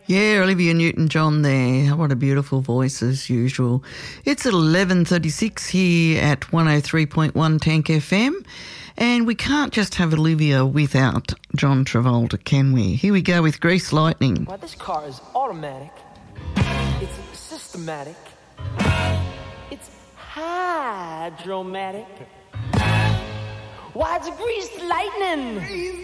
Yeah, Olivia Newton-John there. What a beautiful voice as usual. It's at 11:36 here at 103.1 Tank FM. And we can't just have Olivia without John Travolta, can we? Here we go with Grease Lightning. Well, this car is automatic. It's systematic. It's hydromatic. Why, it's greased lightning.